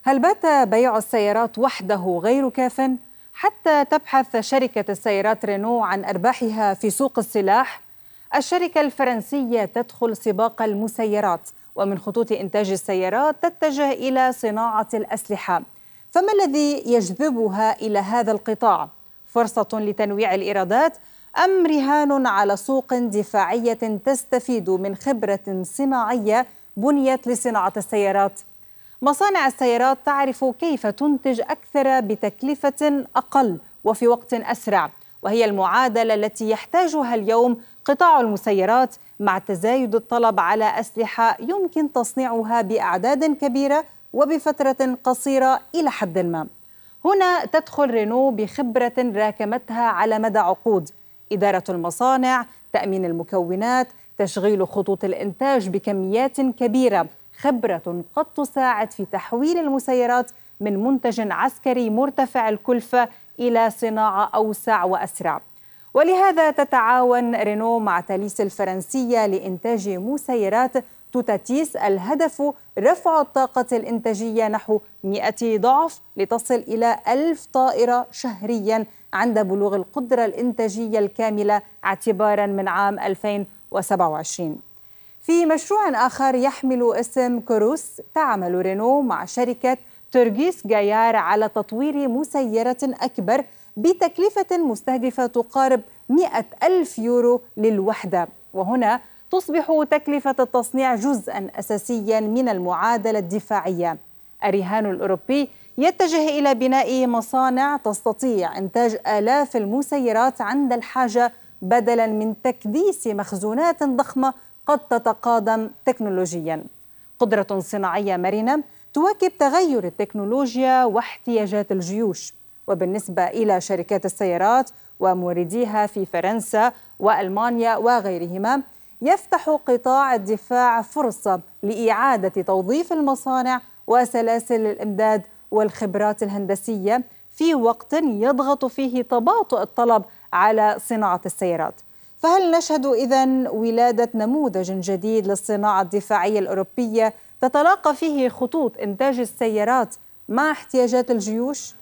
هل بات بيع السيارات وحده غير كاف؟ حتى تبحث شركة السيارات رينو عن أرباحها في سوق السلاح. الشركة الفرنسية تدخل سباق المسيرات، ومن خطوط إنتاج السيارات تتجه إلى صناعة الأسلحة. فما الذي يجذبها إلى هذا القطاع؟ فرصة لتنويع الإيرادات أم رهان على سوق دفاعية تستفيد من خبرة صناعية بنيت لصناعة السيارات؟ مصانع السيارات تعرف كيف تنتج أكثر بتكلفة أقل وفي وقت أسرع، وهي المعادلة التي يحتاجها اليوم قطاع المسيرات مع تزايد الطلب على أسلحة يمكن تصنيعها بأعداد كبيرة وبفترة قصيرة إلى حد ما. هنا تدخل رينو بخبرة راكمتها على مدى عقود: إدارة المصانع، تأمين المكونات، تشغيل خطوط الإنتاج بكميات كبيرة، خبرة قد تساعد في تحويل المسيرات من منتج عسكري مرتفع الكلفة إلى صناعة أوسع وأسرع. ولهذا تتعاون رينو مع تاليس الفرنسية لإنتاج مسيرات توتاتيس. الهدف رفع الطاقة الإنتاجية نحو 100 ضعف لتصل إلى 1000 طائرة شهرياً عند بلوغ القدرة الإنتاجية الكاملة اعتباراً من عام 2027. في مشروع آخر يحمل اسم كوروس، تعمل رينو مع شركة تورغيس جايار على تطوير مسيرة أكبر بتكلفة مستهدفة تقارب 100 ألف يورو للوحدة. وهنا تصبح تكلفة التصنيع جزءاً أساسياً من المعادلة الدفاعية. الرهان الأوروبي يتجه إلى بناء مصانع تستطيع إنتاج آلاف المسيرات عند الحاجة، بدلاً من تكديس مخزونات ضخمة قد تتقادم تكنولوجياً. قدرة صناعية مرنة تواكب تغير التكنولوجيا واحتياجات الجيوش. وبالنسبة إلى شركات السيارات ومورديها في فرنسا وألمانيا وغيرهما، يفتح قطاع الدفاع فرصة لإعادة توظيف المصانع وسلاسل الإمداد والخبرات الهندسية في وقت يضغط فيه تباطؤ الطلب على صناعة السيارات. فهل نشهد إذن ولادة نموذج جديد للصناعة الدفاعية الأوروبية تتلاقى فيه خطوط إنتاج السيارات مع احتياجات الجيوش؟